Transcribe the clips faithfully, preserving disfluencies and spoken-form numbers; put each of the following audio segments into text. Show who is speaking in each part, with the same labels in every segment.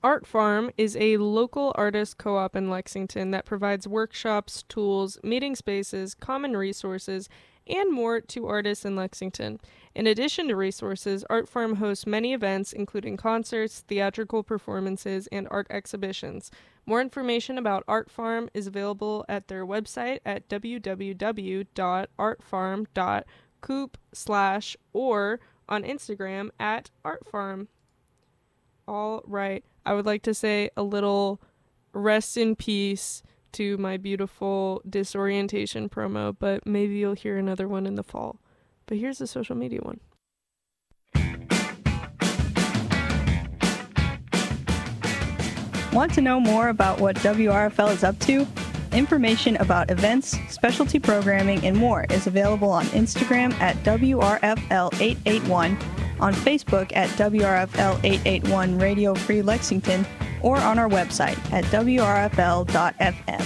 Speaker 1: Art Farm is a local artist co-op in Lexington that provides workshops, tools, meeting spaces, common resources, and more to artists in Lexington. In addition to resources, Art Farm hosts many events, including concerts, theatrical performances, and art exhibitions. More information about Art Farm is available at their website at w w w dot art farm dot coop slash or on Instagram at artfarm. All right. I would like to say a little rest in peace to my beautiful disorientation promo, but maybe you'll hear another one in the fall. But here's the social media one.
Speaker 2: Want to know more about what W R F L is up to? Information about events, specialty programming, and more is available on Instagram at W R F L eight eight one, on Facebook at W R F L eight eight one Radio Free Lexington, or on our website at w r f l dot f m.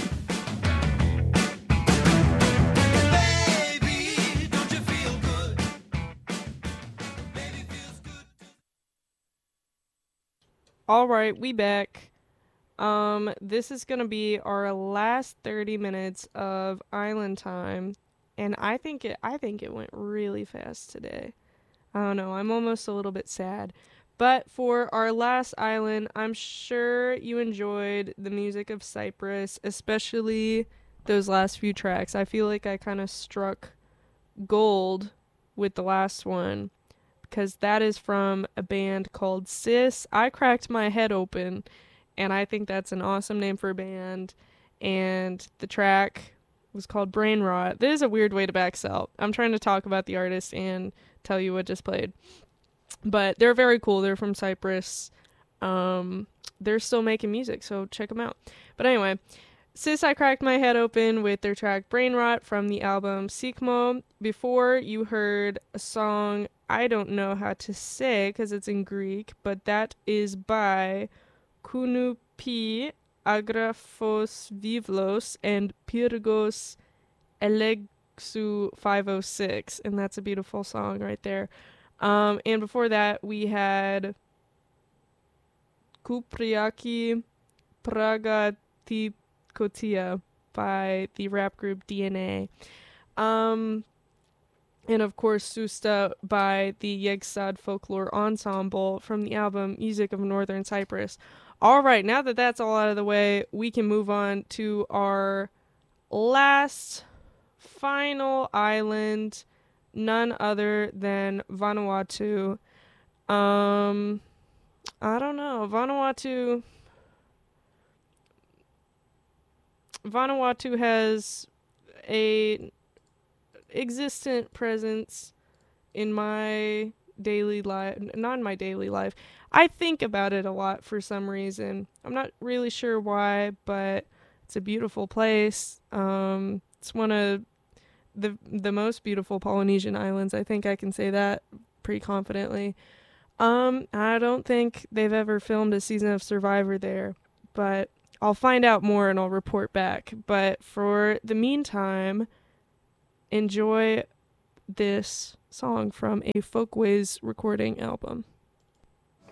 Speaker 1: All right, we back. Um, this is gonna be our last thirty minutes of Island Time, and I think it. I think it went really fast today. I don't know. I'm almost a little bit sad, but for our last island, I'm sure you enjoyed the music of Cypress, especially those last few tracks. I feel like I kind of struck gold with the last one, because that is from a band called Sis. I Cracked My Head Open, and I think that's an awesome name for a band. And the track was called Brain Rot. This is a weird way to back sell. I'm trying to talk about the artist and tell you what just played. But they're very cool. They're from Cyprus. Um, they're still making music, so check them out. But anyway, Sis I Cracked My Head Open with their track Brain Rot from the album Sikmo. Before, you heard a song I don't know how to say because it's in Greek, but that is by Kounoupis Agraphos Vivlos and Pyrgos Elexou five oh six, and that's a beautiful song right there. Um, and before that, we had Kupriaki Pragatikotia by the rap group D N A. Um, and of course, Susta by the Yegsad Folklore Ensemble from the album Music of Northern Cyprus. All right, now that that's all out of the way, we can move on to our last final island, none other than Vanuatu. Um, I don't know. Vanuatu. Vanuatu has a existent presence in my daily life, not in my daily life. I think about it a lot for some reason. I'm not really sure why, but it's a beautiful place. Um, it's one of the the most beautiful Polynesian islands. I think I can say that pretty confidently. Um, I don't think they've ever filmed a season of Survivor there, but I'll find out more and I'll report back. But for the meantime, enjoy this song from a Folkways recording album.